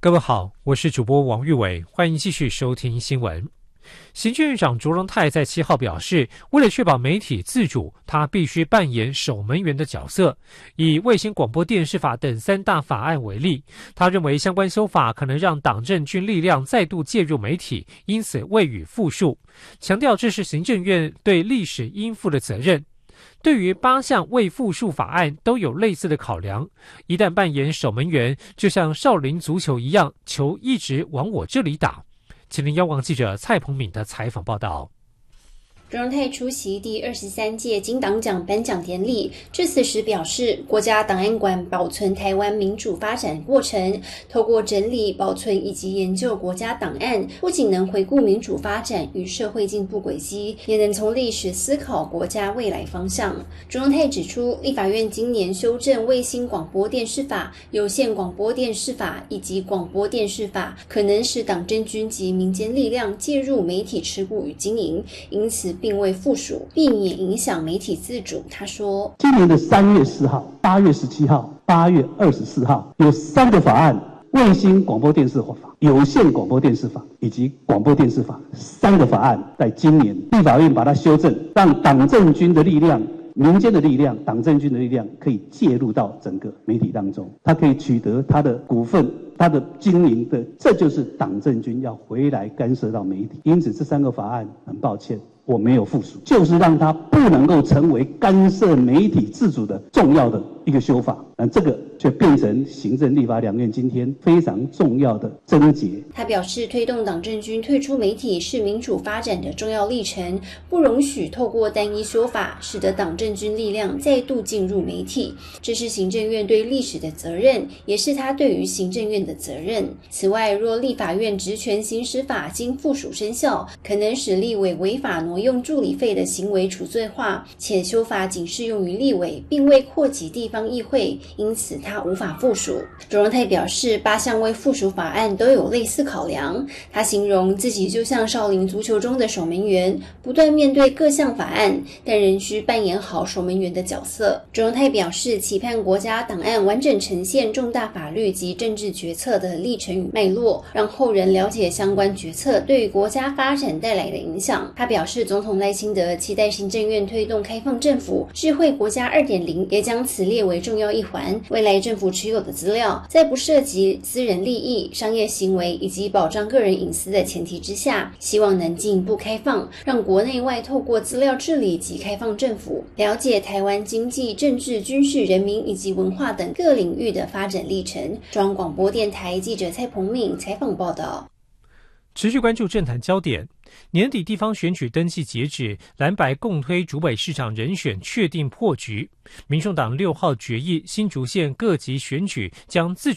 各位好，我是主播王玉伟，欢迎继续收听新闻。行政院长卓荣泰在7号表示，为了确保媒体自主，他必须扮演守门员的角色。以卫星广播电视法等3大法案为例，他认为相关修法可能让党政军力量再度介入媒体，因此未予复述，强调这是行政院对历史应负的责任。对于8项未复述法案都有类似的考量，一旦扮演守门员，就像少林足球一样，球一直往我这里打。请您央广记者蔡鹏敏的采访报道。 卓荣泰出席第23届金党奖颁奖典礼，致辞时表示，国家档案馆保存台湾民主发展过程，透过整理、保存以及研究国家档案，不仅能回顾民主发展与社会进步轨迹，也能从历史思考国家未来方向。卓荣泰指出，立法院今年修正卫星广播电视法、有线广播电视法以及广播电视法，可能使党政军及民间力量介入媒体持股与经营，因此并未附属，避免影响媒体自主。他说， 今年的3月4号、8月17号、8月24号有3个法案，卫星广播电视法、有线广播电视法以及广播电视法3个法案，在今年立法院把它修正，让党政军的力量、民间的力量、党政军的力量可以介入到整个媒体当中，他可以取得他的股份、他的经营的，这就是党政军要回来干涉到媒体。因此这3个法案，很抱歉，我没有附属，就是让它不能够成为干涉媒体自主的重要的一个修法，这个却变成行政立法两院今天非常重要的症结。 他表示，推动党政军退出媒体是民主发展的重要历程，不容许透过单一修法使得党政军力量再度进入媒体，这是行政院对历史的责任，也是他对于行政院的责任。此外，若立法院职权行使法经附属生效，可能使立委违法挪用助理费的行为除罪化，且修法仅适用于立委，并未扩及地方议会，因此他无法附属。卓荣泰表示，8项未附属法案都有类似考量。他形容自己就像少林足球中的守门员，不断面对各项法案，但仍需扮演好守门员的角色。卓荣泰表示，期盼国家档案完整呈现重大法律及政治决策的历程与脉络，让后人了解相关决策对于国家发展带来的影响。他表示，总统赖清德期待行政院推动开放政府、智慧国家 2.0， 也将此列为重要一环。未来政府持有的资料，在不涉及私人利益、商业行为以及保障个人隐私的前提之下，希望能进一步开放，让国内外透过资料治理及开放政府，了解台湾经济、政治、军事、人民以及文化等各领域的发展历程。中央广播电台记者蔡鹏敏采访报道。 持续关注政坛焦点，年底地方选举登记截止，蓝白共推竹北市长人选确定破局。民众党6号决议，新竹县各级选举将自